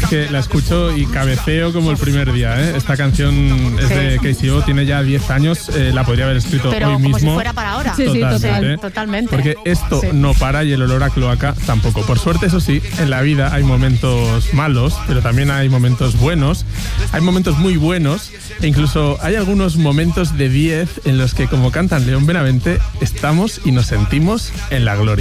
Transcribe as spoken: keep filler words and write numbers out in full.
que la escucho y cabeceo como el primer día, ¿eh? Esta canción es de K C O, tiene ya diez años, eh, la podría haber escrito Pero hoy como mismo. si fuera para ahora. Sí, sí, Totalmente. total. Totalmente. Porque esto Sí. no para y el olor a cloaca tampoco. Por suerte, eso sí, en la vida hay momentos malos, pero también hay momentos buenos, hay momentos muy buenos e incluso hay algunos momentos de diez en los que, como cantan León Benavente, estamos y nos sentimos en la gloria.